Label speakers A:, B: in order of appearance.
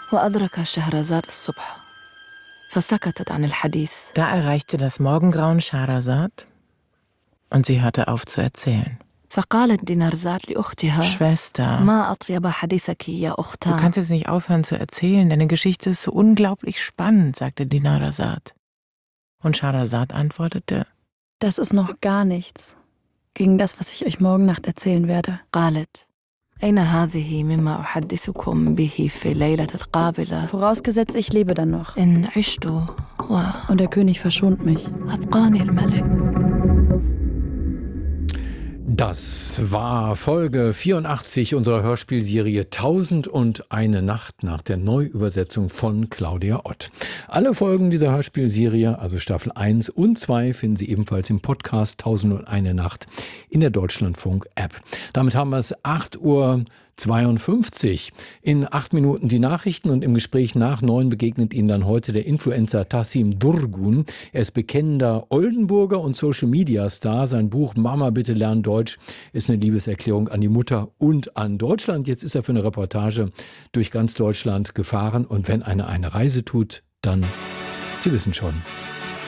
A: وأدرك شهرزاد الصبح فسكتت عن الحديث.
B: Da erreichte das Morgengrauen Schahrazad und sie hörte auf zu erzählen.
A: فقالت دينارزاد لأختها
B: Schwester,
A: ما أطيب حديثك يا
B: du
A: أختان.
B: kannst jetzt nicht aufhören zu erzählen, deine Geschichte ist so unglaublich spannend, sagte Dinarzad. Und Schahrazad antwortete:
C: Das ist noch gar nichts gegen das, was ich euch morgen Nacht erzählen werde.
A: قالت أين هذه مما أحدثكم به في الليلة القابلة
C: Vorausgesetzt, ich lebe dann noch.
A: إن عشت
C: Und der König verschont mich.
A: وأبقاني الملك.
D: Das war Folge 84 unserer Hörspielserie 1001 Nacht nach der Neuübersetzung von Claudia Ott. Alle Folgen dieser Hörspielserie, also Staffel 1 und 2, finden Sie ebenfalls im Podcast 1001 Nacht in der Deutschlandfunk-App. Damit haben wir es 8:52 Uhr. In 8 Minuten die Nachrichten und im Gespräch nach 9 begegnet Ihnen dann heute der Influencer Tassim Durgun. Er ist bekennender Oldenburger und Social-Media-Star. Sein Buch Mama, bitte lern Deutsch ist eine Liebeserklärung an die Mutter und an Deutschland. Jetzt ist er für eine Reportage durch ganz Deutschland gefahren und wenn einer eine Reise tut, dann, Sie wissen schon,